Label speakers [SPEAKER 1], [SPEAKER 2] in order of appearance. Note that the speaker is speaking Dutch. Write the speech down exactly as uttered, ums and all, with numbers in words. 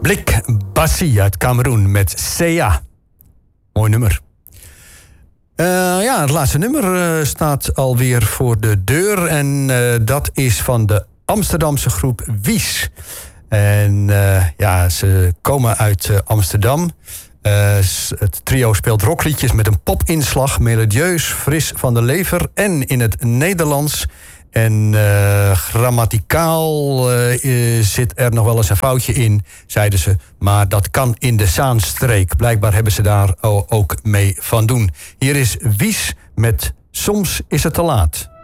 [SPEAKER 1] Blik Bassi uit Kameroen met Sea. Mooi nummer. Uh, ja, het laatste nummer uh, staat alweer voor de deur. En uh, dat is van de Amsterdamse groep Wies. En uh, ja, ze komen uit uh, Amsterdam. Uh, het trio speelt rockliedjes met een popinslag. Melodieus, fris van de lever en in het Nederlands. En uh, grammaticaal uh, zit er nog wel eens een foutje in, zeiden ze. Maar dat kan in de Zaanstreek. Blijkbaar hebben ze daar ook mee van doen. Hier is Wies met Soms is het te laat.